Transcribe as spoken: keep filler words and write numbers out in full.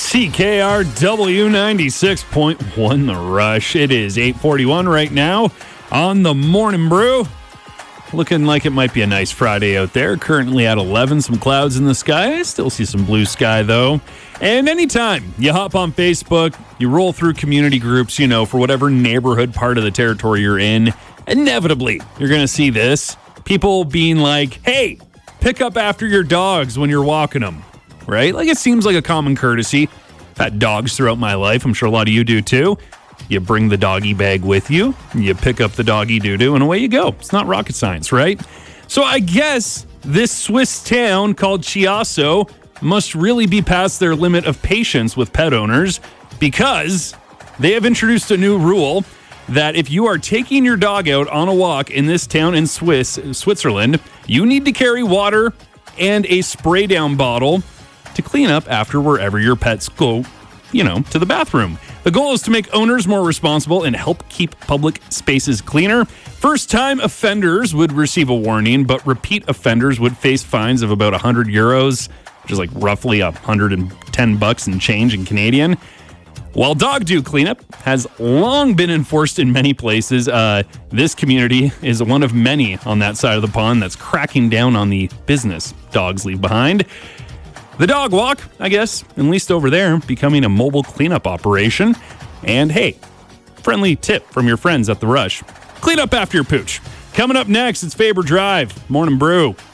C K R W ninety-six point one The Rush. It is eight forty-one right now on the Morning Brew. Looking like it might be a nice Friday out there. Currently at eleven, some clouds in the sky. I still see some blue sky, though. And anytime you hop on Facebook, you roll through community groups, you know, for whatever neighborhood part of the territory you're in, inevitably, you're going to see this. People being like, hey, pick up after your dogs when you're walking them, right? Like, it seems like a common courtesy. I've had dogs throughout my life. I'm sure a lot of you do, too. You bring the doggy bag with you, you pick up the doggy doo-doo, and away you go. It's not rocket science, right? So I guess this Swiss town called Chiasso must really be past their limit of patience with pet owners, because they have introduced a new rule that if you are taking your dog out on a walk in this town in Swiss, Switzerland, you need to carry water and a spray down bottle to clean up after wherever your pets go, you know, to the bathroom. The goal is to make owners more responsible and help keep public spaces cleaner. First-time offenders would receive a warning, but repeat offenders would face fines of about one hundred euros, which is like roughly one hundred ten bucks and change in Canadian. While dog do cleanup has long been enforced in many places, uh, this community is one of many on that side of the pond that's cracking down on the business dogs leave behind. The dog walk, I guess, at least over there, becoming a mobile cleanup operation. And hey, friendly tip from your friends at The Rush. Clean up after your pooch. Coming up next, it's Faber Drive. Morning Brew.